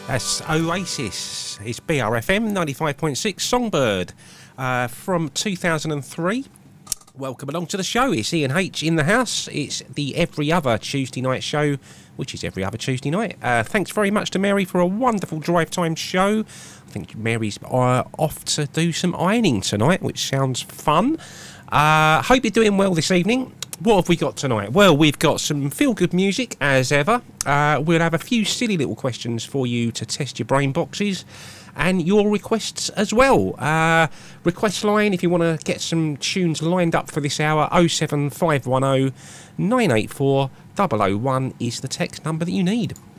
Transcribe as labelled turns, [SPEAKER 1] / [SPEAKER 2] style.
[SPEAKER 1] That's Oasis. It's BRFM 95.6 Songbird from 2003. Welcome along to the show. It's Ian H in the house. It's the every other Tuesday night show, which is every other Tuesday night. Thanks very much to Mary for a wonderful drive time show. I think Mary's off to do some ironing tonight, which sounds fun. Hope you're doing well this evening. What have we got tonight? Well, we've got some feel-good music, as ever. We'll have a few silly little questions for you to test your brain boxes, and your requests as well. Request line, if you want to get some tunes lined up for this hour, 07510 984 001 is the text number that you need.